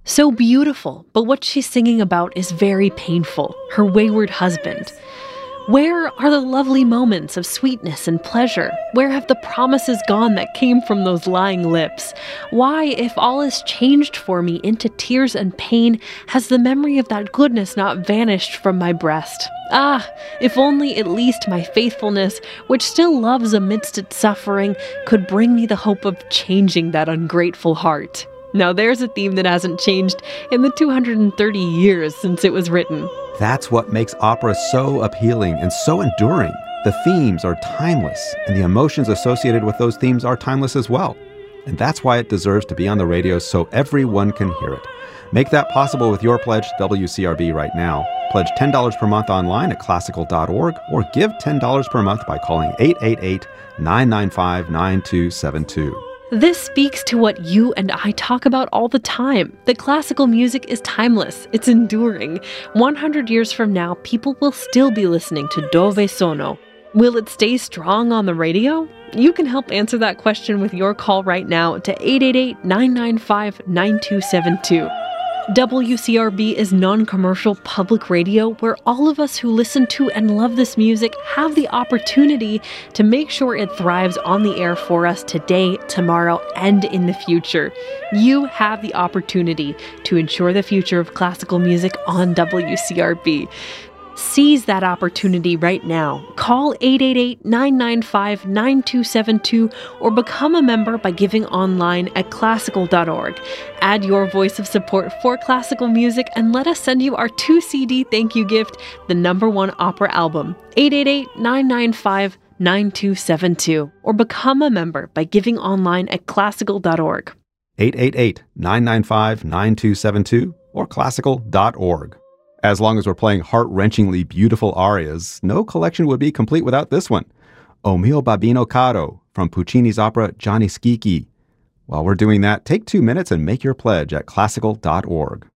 So beautiful, but what she's singing about is very painful, her wayward husband. Where are the lovely moments of sweetness and pleasure? Where have the promises gone that came from those lying lips? Why, if all is changed for me into tears and pain, has the memory of that goodness not vanished from my breast? Ah, if only at least my faithfulness, which still loves amidst its suffering, could bring me the hope of changing that ungrateful heart. Now there's a theme that hasn't changed in the 230 years since it was written. That's what makes opera so appealing and so enduring. The themes are timeless, and the emotions associated with those themes are timeless as well. And that's why it deserves to be on the radio so everyone can hear it. Make that possible with your pledge to WCRB right now. Pledge $10 per month online at classical.org or give $10 per month by calling 888-995-9272. This speaks to what you and I talk about all the time, that classical music is timeless, it's enduring. 100 years from now, people will still be listening to Dove Sono. Will it stay strong on the radio? You can help answer that question with your call right now to 888-995-9272. WCRB is non-commercial public radio where all of us who listen to and love this music have the opportunity to make sure it thrives on the air for us today, tomorrow, and in the future. You have the opportunity to ensure the future of classical music on WCRB. Seize that opportunity right now. Call 888-995-9272 or become a member by giving online at classical.org. Add your voice of support for classical music and let us send you our 2-CD thank you gift, the #1 opera album. 888-995-9272 or become a member by giving online at classical.org. 888-995-9272 or classical.org. As long as we're playing heart-wrenchingly beautiful arias, no collection would be complete without this one. O mio babbino caro from Puccini's opera Gianni Schicchi. While we're doing that, take 2 minutes and make your pledge at classical.org.